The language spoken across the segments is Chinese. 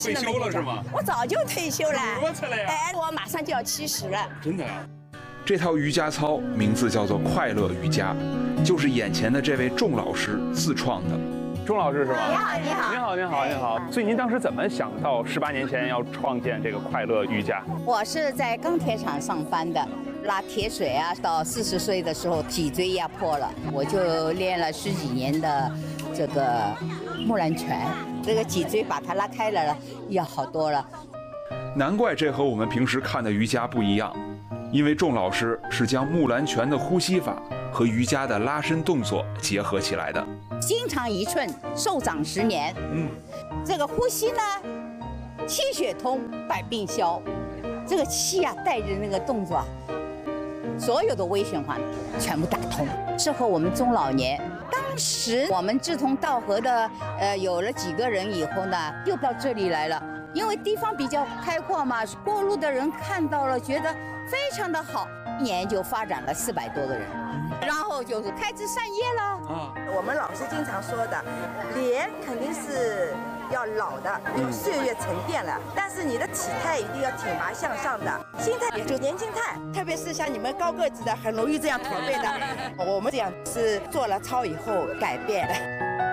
退休了是吗？ 我早就退休了。 多次了呀？ 哎，我马上就要70了。 真的呀？ 这套瑜伽操名字叫做快乐瑜伽，就是眼前的这位仲老师自创的。 钟老师是吗？ 你好，你好， 您好，您好，您好。所以您当时怎么想到18年前要创建这个快乐瑜伽？ 我是在钢铁厂上班的，拉铁水啊，到40岁的时候脊椎压迫了，我就练了10几年的这个木兰拳，这个脊椎把它拉开了，也好多了。 难怪这和我们平时看的瑜伽不一样，因为仲老师是将木兰拳的呼吸法和瑜伽的拉伸动作结合起来的。 筋长1寸，寿长10年。这个呼吸呢，气血通，百病消。这个气啊，带着那个动作啊，所有的微循环全部打通，适合我们中老年。当时我们志同道合的，有了几个人以后呢，又到这里来了。因为地方比较开阔嘛，过路的人看到了，觉得非常的好，一年就发展了400多个人，然后就是开枝散叶了。 我们老师经常说的，脸肯定是要老的，因为岁月沉淀了，但是你的体态一定要挺拔向上的，心态也就年轻态，特别是像你们高个子的，很容易这样驼背的。我们这样是做了操以后改变的。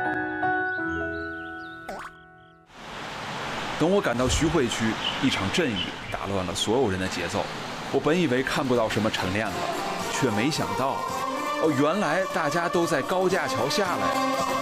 等我赶到徐汇区，一场阵雨打乱了所有人的节奏。我本以为看不到什么晨练了，却没想到，原来大家都在高架桥下来。